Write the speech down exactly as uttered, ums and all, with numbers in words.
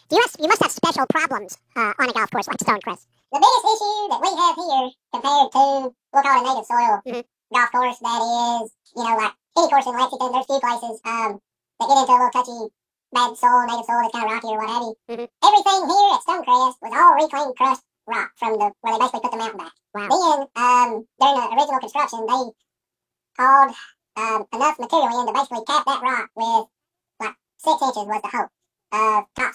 You must, you must have special problems uh, on a golf course like Stonecrest. The biggest issue that we have here compared to, we'll call it a native soil Mhm. golf course, that is, you know, like any course in Lexington, there's few places um, that get into a little touchy, bad soil, native soil that's kind of rocky or what have you. Mhm. Everything here at Stonecrest was all reclaimed crushed rock from the where they basically put the mountain back. Wow. Then, um, during the original construction, they hauled um, enough material in to basically cap that rock with like six inches was the hope of topsoil.